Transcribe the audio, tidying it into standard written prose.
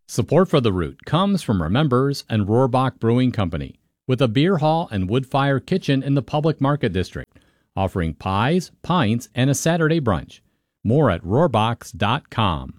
Support for The Root comes from our members and Rohrbach Brewing Company, with a beer hall and wood-fire kitchen in the Public Market District, offering pies, pints, and a Saturday brunch. More at rohrbachs.com.